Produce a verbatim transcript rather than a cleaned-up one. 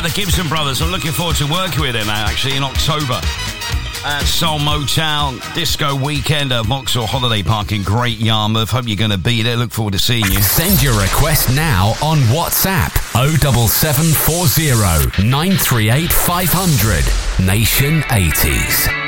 the Gibson Brothers. I'm looking forward to working with them, actually, in October. At Soul Motown Disco Weekend at Vauxhall Holiday Park in Great Yarmouth. Hope you're going to be there. Look forward to seeing you. Send your request now on WhatsApp oh seven seven four oh nine three eight five hundred. Nation eighties.